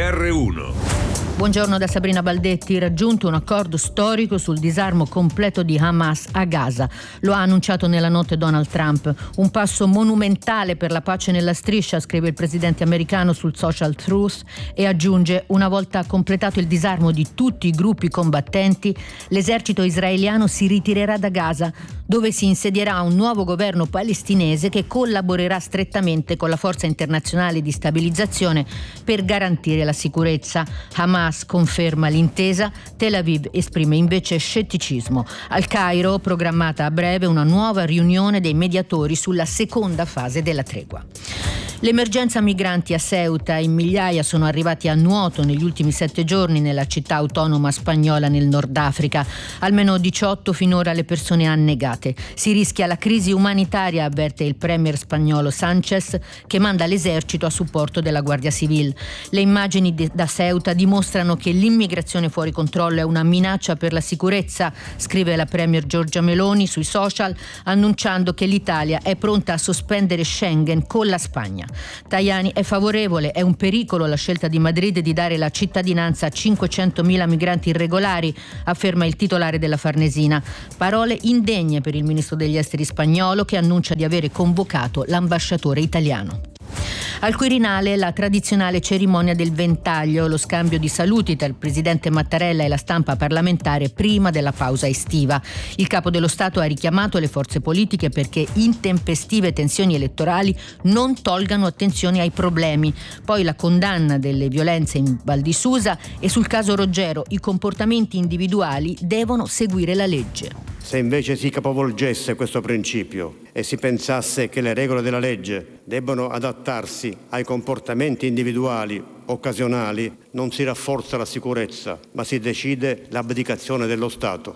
GR1. Buongiorno da Sabrina Baldetti. Raggiunto un accordo storico sul disarmo completo di Hamas a Gaza. Lo ha annunciato nella notte Donald Trump. Un passo monumentale per la pace nella striscia, scrive il presidente americano sul social Truth, e aggiunge: una volta completato il disarmo di tutti i gruppi combattenti, l'esercito israeliano si ritirerà da Gaza, dove si insedierà un nuovo governo palestinese che collaborerà strettamente con la forza internazionale di stabilizzazione per garantire la sicurezza. Hamas conferma l'intesa, Tel Aviv esprime invece scetticismo. Al Cairo, programmata a breve una nuova riunione dei mediatori sulla seconda fase della tregua. L'emergenza migranti a Ceuta, in migliaia sono arrivati a nuoto negli ultimi 7 giorni nella città autonoma spagnola nel Nord Africa. Almeno 18 finora le persone annegate. Si rischia la crisi umanitaria, avverte il premier spagnolo Sánchez, che manda l'esercito a supporto della Guardia Civil. Le immagini da Ceuta dimostrano che l'immigrazione fuori controllo è una minaccia per la sicurezza, scrive la premier Giorgia Meloni sui social, annunciando che l'Italia è pronta a sospendere Schengen con la Spagna. Tajani è favorevole, è un pericolo la scelta di Madrid di dare la cittadinanza a 500.000 migranti irregolari, afferma il titolare della Farnesina. Parole indegne per il ministro degli esteri spagnolo, che annuncia di avere convocato l'ambasciatore italiano. Al Quirinale la tradizionale cerimonia del ventaglio, lo scambio di saluti tra il presidente Mattarella e la stampa parlamentare prima della pausa estiva. Il capo dello Stato ha richiamato le forze politiche perché intempestive tensioni elettorali non tolgano attenzione ai problemi. Poi la condanna delle violenze in Val di Susa e sul caso Roggero: i comportamenti individuali devono seguire la legge. Se invece si capovolgesse questo principio e si pensasse che le regole della legge debbono adattarsi ai comportamenti individuali occasionali, non si rafforza la sicurezza, ma si decide l'abdicazione dello Stato.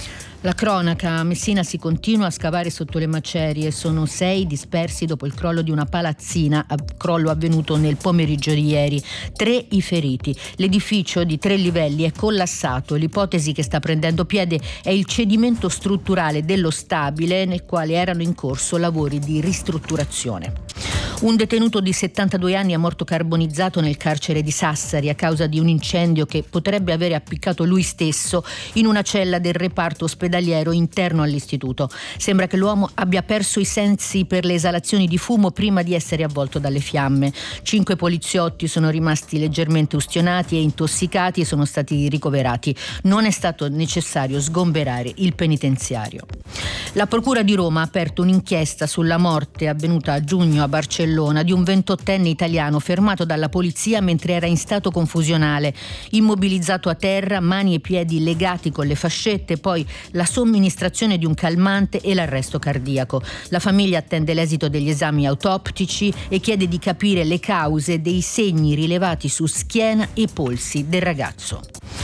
La cronaca: a Messina si continua a scavare sotto le macerie. Sono 6 dispersi dopo il crollo di una palazzina, crollo avvenuto nel pomeriggio di ieri. 3 i feriti. L'edificio di 3 livelli è collassato. L'ipotesi che sta prendendo piede è il cedimento strutturale dello stabile, nel quale erano in corso lavori di ristrutturazione. Un detenuto di 72 anni è morto carbonizzato nel carcere di Sassari a causa di un incendio che potrebbe avere appiccato lui stesso in una cella del reparto ospedaliero interno all'istituto. Sembra che l'uomo abbia perso i sensi per le esalazioni di fumo prima di essere avvolto dalle fiamme. 5 poliziotti sono rimasti leggermente ustionati e intossicati e sono stati ricoverati. Non è stato necessario sgomberare il penitenziario. La Procura di Roma ha aperto un'inchiesta sulla morte avvenuta a giugno a Barcellona di un 28enne italiano fermato dalla polizia mentre era in stato confusionale, immobilizzato a terra, mani e piedi legati con le fascette, poi la somministrazione di un calmante e l'arresto cardiaco. La famiglia attende l'esito degli esami autoptici e chiede di capire le cause dei segni rilevati su schiena e polsi del ragazzo.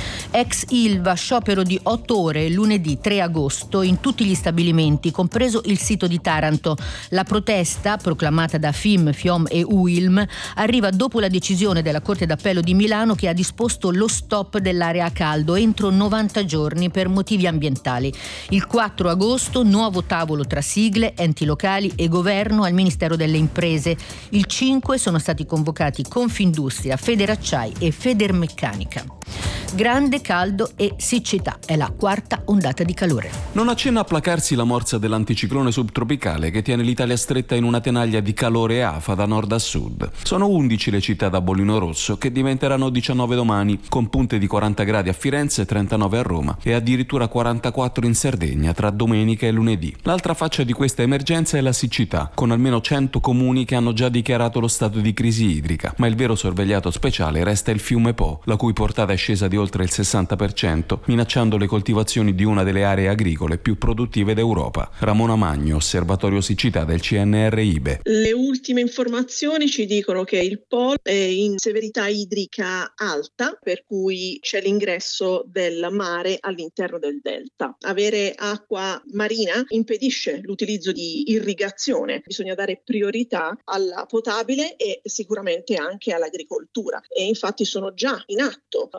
Ex Ilva, sciopero di 8 ore lunedì 3 agosto in tutti gli stabilimenti, compreso il sito di Taranto. La protesta, proclamata da FIM, FIOM e UILM, arriva dopo la decisione della Corte d'Appello di Milano che ha disposto lo stop dell'area a caldo entro 90 giorni per motivi ambientali. Il 4 agosto nuovo tavolo tra sigle, enti locali e governo al Ministero delle Imprese. Il 5 sono stati convocati Confindustria, Federacciai e Federmeccanica. Grande caldo e siccità. È la 4ª ondata di calore. Non accenna a placarsi la morsa dell'anticiclone subtropicale che tiene l'Italia stretta in una tenaglia di calore afa da nord a sud. Sono 11 le città da bollino rosso, che diventeranno 19 domani, con punte di 40 gradi a Firenze, 39 a Roma e addirittura 44 in Sardegna tra domenica e lunedì. L'altra faccia di questa emergenza è la siccità, con almeno 100 comuni che hanno già dichiarato lo stato di crisi idrica, ma il vero sorvegliato speciale resta il fiume Po, la cui portata è scesa di oltre il 60%, minacciando le coltivazioni di una delle aree agricole più produttive d'Europa. Ramona Magno, osservatorio siccità del CNR IBE. Le ultime informazioni ci dicono che il Po è in severità idrica alta, per cui c'è l'ingresso del mare all'interno del delta. Avere acqua marina impedisce l'utilizzo di irrigazione, bisogna dare priorità alla potabile e sicuramente anche all'agricoltura, e infatti sono già in atto alcune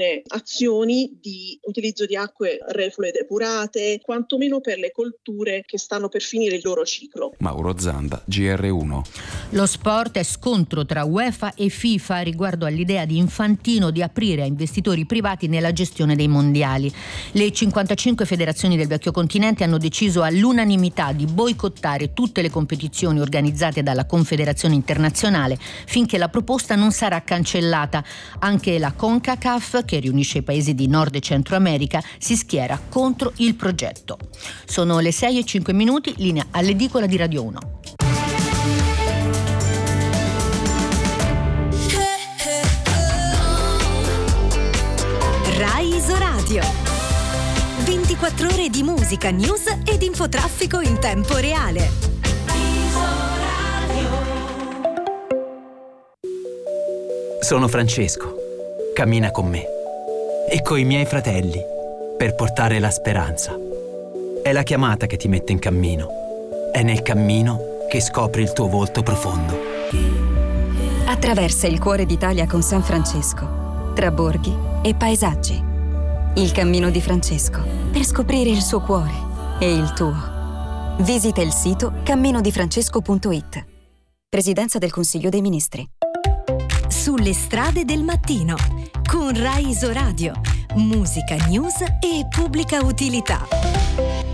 alcune azioni di utilizzo di acque reflue depurate, quantomeno per le colture che stanno per finire il loro ciclo. Mauro Zanda, GR1. Lo sport è scontro tra UEFA e FIFA riguardo all'idea di Infantino di aprire a investitori privati nella gestione dei mondiali. Le 55 federazioni del vecchio continente hanno deciso all'unanimità di boicottare tutte le competizioni organizzate dalla Confederazione Internazionale finché la proposta non sarà cancellata. Anche la CONCACAF, che riunisce i paesi di Nord e Centro America, si schiera contro il progetto. Sono le 6:05, linea all'edicola di Radio 1. Rai Isoradio. 24 ore di musica, news ed infotraffico in tempo reale. Sono Francesco. Cammina con me e coi miei fratelli per portare la speranza. È la chiamata che ti mette in cammino. È nel cammino che scopri il tuo volto profondo. Attraversa il cuore d'Italia con San Francesco, tra borghi e paesaggi. Il cammino di Francesco, per scoprire il suo cuore e il tuo. Visita il sito camminodifrancesco.it. Presidenza del Consiglio dei Ministri. Sulle strade del mattino, con Rai Isoradio. Musica, news e pubblica utilità.